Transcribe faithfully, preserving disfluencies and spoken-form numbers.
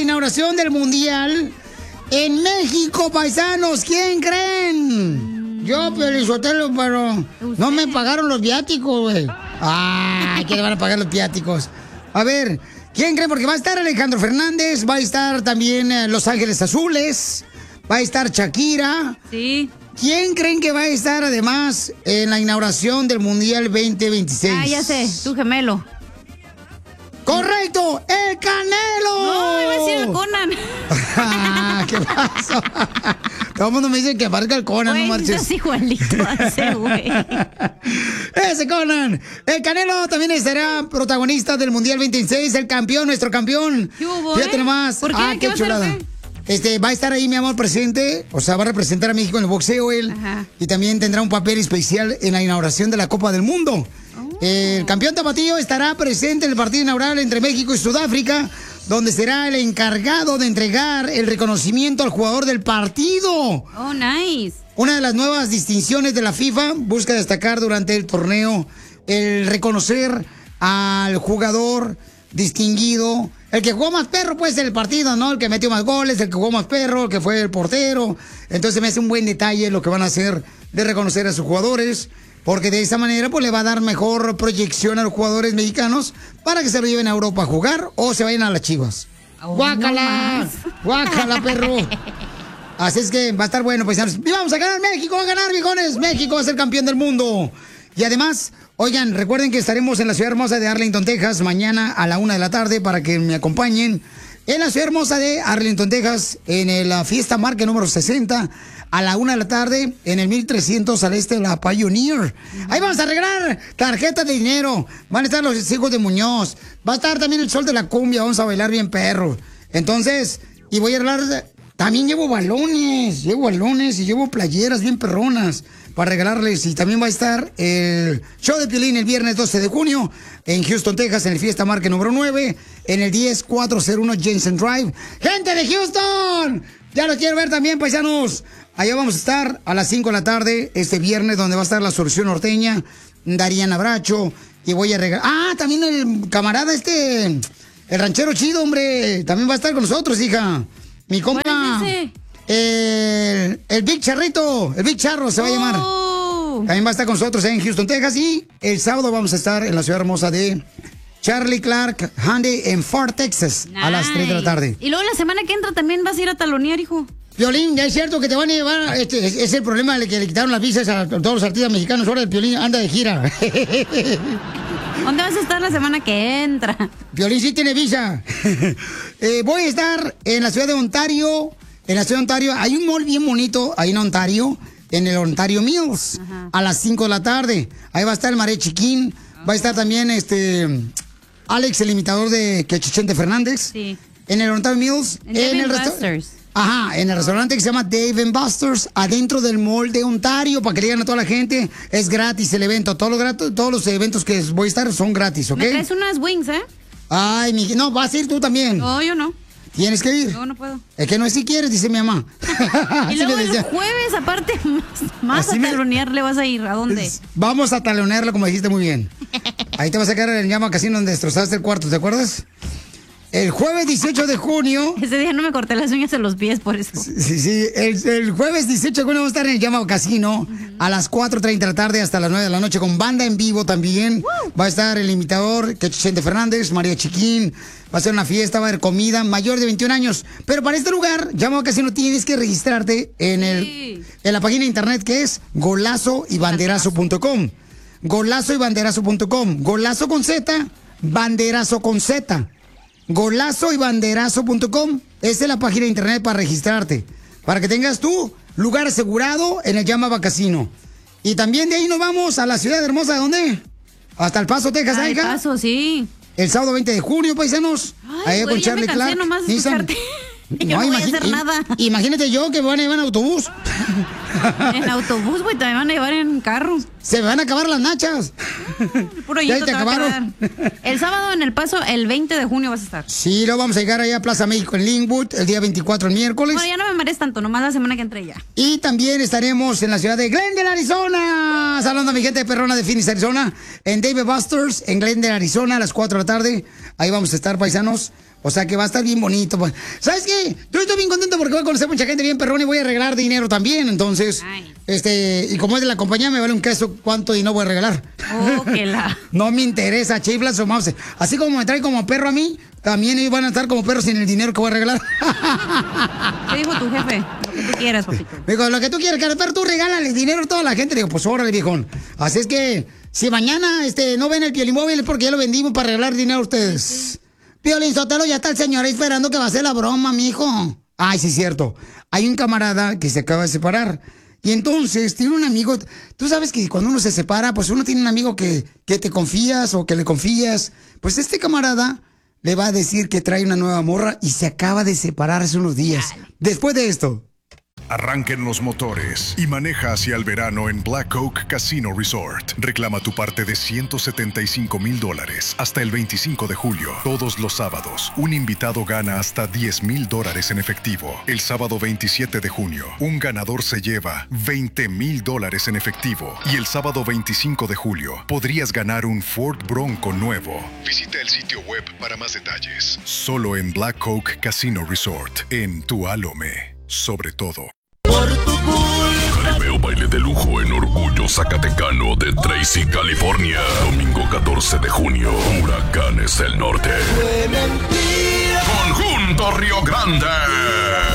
inauguración del Mundial en México, paisanos. ¿Quién creen? Yo, Pelizotelo, pero no me pagaron los viáticos, güey. Ah, ¿qué le van a pagar los viáticos? A ver, ¿quién creen? Porque va a estar Alejandro Fernández, va a estar también eh, Los Ángeles Azules, va a estar Shakira. Sí. ¿Quién creen que va a estar además en la inauguración del Mundial veinte veintiséis? Ah, ya sé, tu gemelo. ¡Correcto! ¡El Canelo! No, iba a decir el Conan. ¿Qué pasó? Todo el mundo me dice que aparezca el Conan, Güey, no marches. estás igualito a ese, güey. Ese Conan. El Canelo también estará protagonista del Mundial veinte veintiséis, el campeón, nuestro campeón. ¿Qué hubo, Fíjate eh? nomás. ¿Por qué? Ah, ¿Qué qué va a hacer, chulada. o qué? Este, va a estar ahí, mi amor, presente. O sea, va a representar a México en el boxeo él. Ajá. Y también tendrá un papel especial en la inauguración de la Copa del Mundo. Oh. El campeón tapatío estará presente en el partido inaugural entre México y Sudáfrica, donde será el encargado de entregar el reconocimiento al jugador del partido. Oh, nice. Una de las nuevas distinciones de la FIFA busca destacar durante el torneo el reconocer al jugador distinguido, el que jugó más perro, pues, en el partido, ¿no? El que metió más goles, el que jugó más perro, el que fue el portero. Entonces me hace un buen detalle lo que van a hacer de reconocer a sus jugadores, porque de esa manera, pues, le va a dar mejor proyección a los jugadores mexicanos para que se lo lleven a Europa a jugar o se vayan a las Chivas. Oh, ¡Guácala! No ¡Guácala, perro! Así es que va a estar bueno, paisanos. ¡Y vamos a ganar! ¡México va a ganar, viejones! ¡México va a ser campeón del mundo! Y además, oigan, recuerden que estaremos en la ciudad hermosa de Arlington, Texas, mañana a la una de la tarde para que me acompañen en la ciudad hermosa de Arlington, Texas, en la fiesta marca número sesenta, a la una de la tarde, en el mil trescientos al este de la Pioneer. Ahí vamos a regalar tarjetas de dinero. Van a estar los hijos de Muñoz. Va a estar también el Sol de la Cumbia. Vamos a bailar bien perro. Entonces, y voy a hablar... También llevo balones, llevo balones y llevo playeras bien perronas para regalarles. Y también va a estar el show de Piolín el viernes doce de junio en Houston, Texas, en el Fiesta Market número nueve, en el diez cuatrocientos uno Jensen Drive. ¡Gente de Houston! Ya lo quiero ver también, paisanos. Allá vamos a estar a las cinco de la tarde este viernes, donde va a estar la Solución Norteña, Darían Abracho, y voy a regalar... Ah, también el camarada este, el ranchero chido, hombre, también va a estar con nosotros, hija. Mi compa, ¿cuál es ese? El, el Big Charrito, el Big Charro se va a llamar. Oh. También va a estar con nosotros en Houston, Texas. Y el sábado vamos a estar en la ciudad hermosa de Charlie Clark Hyundai en Fort Texas, Nice. a las tres de la tarde. Y luego la semana que entra también vas a ir a talonear, hijo. Piolín, ya es cierto que te van a llevar, este es, es el problema de que le quitaron las visas a todos los artistas mexicanos. Ahora el Piolín anda de gira. ¿Dónde vas a estar la semana que entra? Piolín sí tiene visa. eh, voy a estar en la ciudad de Ontario. En la ciudad de Ontario hay un mall bien bonito ahí en Ontario, en el Ontario Mills. Ajá. A las cinco de la tarde. Ahí va a estar el Maré Chiquín. Va a estar también este Alex, el imitador de Quechichente Fernández. Sí. En el Ontario Mills. En, en el Busters. Ajá, en el restaurante que se llama Dave and Buster's, adentro del mall de Ontario, para que le digan a toda la gente. Es gratis el evento. Todos los, gratis, todos los eventos que voy a estar son gratis, ¿ok? Me traes unas wings, ¿eh? Ay, mi... No, vas a ir tú también. No, yo no. ¿Tienes que ir? No, no puedo. Es que no es si quieres, dice mi mamá. Y luego el jueves, aparte, más, más a talonear me... le vas a ir. ¿A dónde? Vamos a talonearlo, como dijiste muy bien. Ahí te vas a quedar en el Llama Casino donde destrozaste el cuarto, ¿te acuerdas? El jueves dieciocho de junio... Ese día no me corté las uñas en los pies, por eso. Sí, sí. El, el jueves dieciocho de junio vamos a estar en el Llama Casino uh-huh. a las cuatro treinta de la tarde hasta las nueve de la noche con banda en vivo también. Uh. Va a estar el imitador Quechichente Fernández, María Chiquín. Va a ser una fiesta, va a haber comida, mayor de veintiún años. Pero para este lugar, Llama Casino, tienes que registrarte en, el, sí. en la página de internet que es golazo y banderazo punto com. golazo y banderazo punto com. Golazo con Z, banderazo con Z. golazo y banderazo punto com. Esa es la página de internet para registrarte. Para que tengas tu lugar asegurado en el Llama Casino. Y también de ahí nos vamos a la ciudad hermosa, ¿de dónde? Hasta El Paso, Texas, ah, El Paso, sí. El sábado veinte de junio, paisanos. Ay, ahí güey, con Charlie ya me cansé Clark. nomás de escucharte. Yo no, no voy a hacer nada. Imagínate yo que me van a llevar en autobús. En autobús, güey, también van a llevar en carro. Se me van a acabar las nachas. Puro ya te, te acabaron. El sábado en El Paso, el veinte de junio vas a estar. Sí, luego vamos a llegar allá a Plaza México en Linwood, el día veinticuatro, el miércoles. Bueno, ya no me marees tanto, nomás la semana que entré ya. Y también estaremos en la ciudad de Glendale, Arizona. Saludando a mi gente de perrona de Phoenix, Arizona. En Dave Buster's, en Glendale, Arizona, a las cuatro de la tarde. Ahí vamos a estar, paisanos, O sea que va a estar bien bonito. Pues. ¿Sabes qué? Yo estoy bien contento porque voy a conocer mucha gente bien perrón y voy a regalar dinero también. Entonces, Ay. este, y como es de la compañía, me vale un queso cuánto y no voy a regalar. Oh, que la... No me interesa, chiflas o mouse. Así como me trae como perro a mí, también ellos van a estar como perros sin el dinero que voy a regalar. ¿Qué dijo tu jefe? Lo que tú quieras, papito. Me dijo, lo que tú quieras, pero tú regálale dinero a toda la gente. Le digo, pues órale, viejón. Así es que, si mañana este, no ven el Piolimóvil es porque ya lo vendimos para regalar dinero a ustedes. Sí. Piolín Sotelo, ya está el señor esperando que va a hacer la broma, mijo. Ay, sí es cierto. Hay un camarada que se acaba de separar. Y entonces tiene un amigo. Tú sabes que cuando uno se separa, pues uno tiene un amigo que, que te confías o que le confías. Pues este camarada le va a decir que trae una nueva morra y se acaba de separar hace unos días. Después de esto. Arranquen los motores y maneja hacia el verano en Black Oak Casino Resort. Reclama tu parte de ciento setenta y cinco mil dólares hasta el veinticinco de julio. Todos los sábados, un invitado gana hasta diez mil dólares en efectivo. El sábado veintisiete de junio, un ganador se lleva veinte mil dólares en efectivo. Y el sábado veinticinco de julio, podrías ganar un Ford Bronco nuevo. Visita el sitio web para más detalles. Solo en Black Oak Casino Resort, en Tualome. Sobre todo. Por tu culpa. Jaripeo baile de lujo en Orgullo Zacatecano de Tracy, California. Domingo catorce de junio. Huracanes del Norte. Conjunto Río Grande.